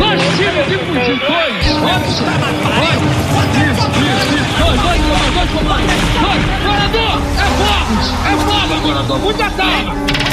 Dois times de fugir, dois. Dois, comando. Dois, morador, é fogo, morador, muito ataque.